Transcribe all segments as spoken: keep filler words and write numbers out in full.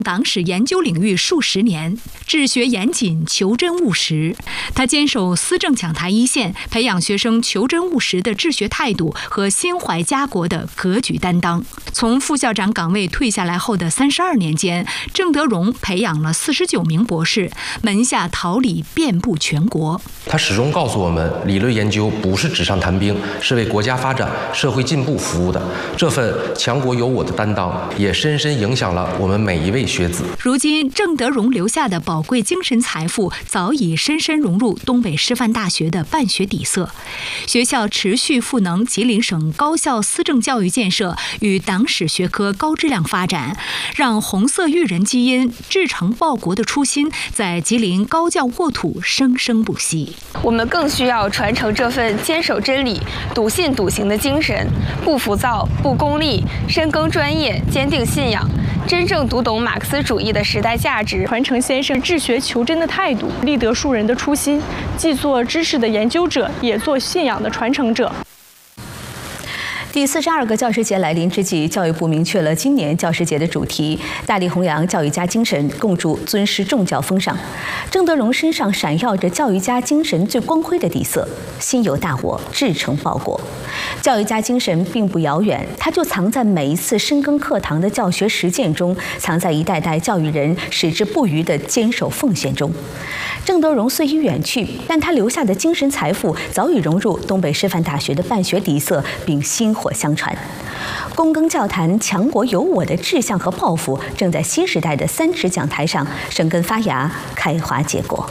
党史研究领域数十年，治学严谨，求真务实。他坚守思政讲台一线，培养学生求真务实的治学态度和心怀家国的格局担当。从副校长岗位退下来后的三十二年间，郑德荣培养了四十九名博士，门下桃李遍布全国。 他始终告诉我们，理论研究不是纸上谈兵，是为国家发展、社会进步服务的。这份强国有我的担当，也深深影响了我们每一位学子。 如今，郑德荣留下的宝贵精神财富早已深深融入东北师范大学的办学底色。学校持续赋能吉林省高校思政教育建设与党史学科高质量发展，让红色育人基因、志诚报国的初心在吉林高教沃土生生不息。 我们更需要传承这份坚守真理、笃信笃行的精神，不浮躁、不功利，深耕专业，坚定信仰，真正读懂马克思主义的时代价值， 传承先生治学求真的态度，立德树人的初心，既做知识的研究者，也做信仰的传承者。 第四十二个教师节来临之际，教育部明确了今年教师节的主题，大力弘扬教育家精神，共筑尊师重教风尚。郑德荣身上闪耀着教育家精神最光辉的底色，心有大我，志诚报国。教育家精神并不遥远，它就藏在每一次深耕课堂的教学实践中，藏在一代代教育人矢志不渝的坚守奉献中。郑德荣虽已远去，但他留下的精神财富早已融入东北师范大学的办学底色，并薪火相传。躬耕教坛、强国有我的志向和抱负，正在新时代的三尺讲台上生根发芽、开花结果。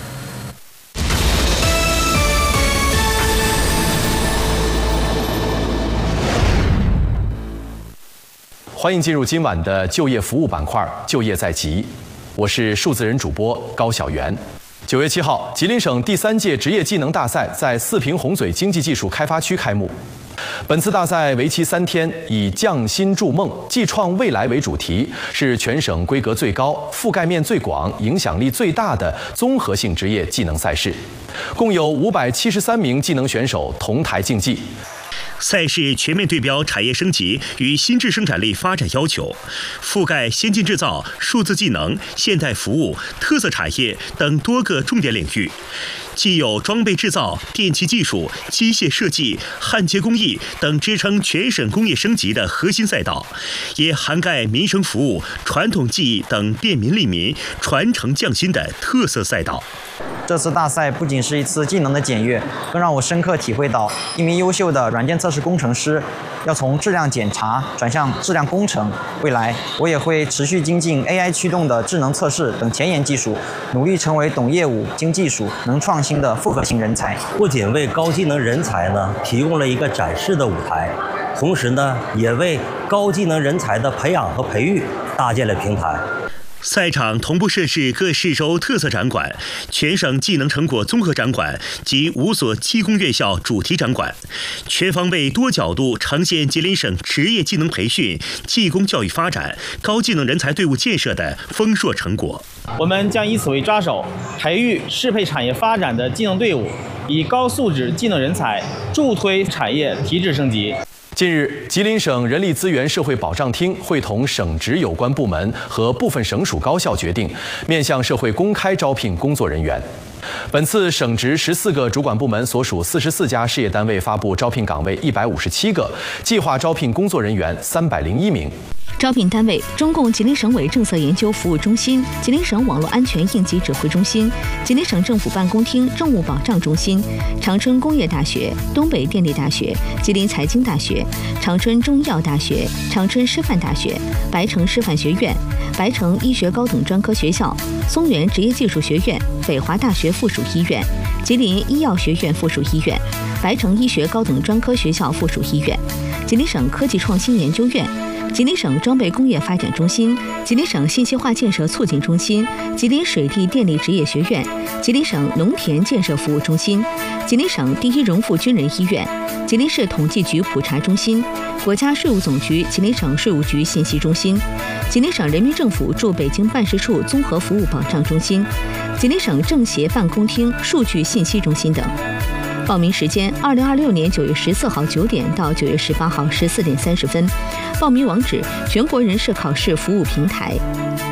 欢迎进入今晚的就业服务板块，就业在即。我是数字人主播高晓元。九月七号，吉林省第三届职业技能大赛在四平洪嘴经济技术开发区开幕。本次大赛为期三天，以匠心筑梦、技创未来为主题，是全省规格最高、覆盖面最广、影响力最大的综合性职业技能赛事。共有五百七十三名技能选手同台竞技。 赛事全面对标产业升级与新质生产力发展要求，覆盖先进制造、数字技能、现代服务、特色产业等多个重点领域，既有装备制造、电气技术、机械设计、焊接工艺等支撑全省工业升级的核心赛道，也涵盖民生服务、传统技艺等便民利民、传承匠心的特色赛道。 这次大赛不仅是一次技能的检阅，更让我深刻体会到，一名优秀的软件测试工程师要从质量检查转向质量工程。未来，我也会持续精进 A I 驱动的智能测试等前沿技术，努力成为懂业务、精技术、能创新的复合型人才。 不仅为高技能人才呢提供了一个展示的舞台，同时呢，也为高技能人才的培养和培育搭建了平台。 赛场同步设置各市州特色展馆、全省技能成果综合展馆及五所技工院校主题展馆，全方位多角度呈现吉林省职业技能培训、技工教育发展、高技能人才队伍建设的丰硕成果。 我们将以此为抓手，培育适配产业发展的技能队伍，以高素质技能人才助推产业提质升级。 近日，吉林省人力资源社会保障厅会同省直有关部门和部分省属高校决定，面向社会公开招聘工作人员。本次省直十四个主管部门所属四十四家事业单位发布招聘岗位一百五十七个，计划招聘工作人员三百零一名。 招聘单位：中共吉林省委政策研究服务中心、吉林省网络安全应急指挥中心、吉林省政府办公厅政务保障中心、长春工业大学、东北电力大学、吉林财经大学、长春中医药大学、长春师范大学、白城师范学院、白城医学高等专科学校、松原职业技术学院、北华大学附属医院、吉林医药学院附属医院、白城医学高等专科学校附属医院、吉林省科技创新研究院、吉林省装备工业发展中心、吉林省信息化建设促进中心、吉林水利电力职业学院、吉林省农田建设服务中心、吉林省第一荣复军人医院、吉林市统计局普查中心、国家税务总局吉林省税务局信息中心、吉林省人民政府驻北京办事处综合服务保障中心、吉林省政协办公厅数据信息中心等。报名时间：二零二六年九月十四号九点到九月十八号十四点三十分。报名网址：全国人事考试服务平台。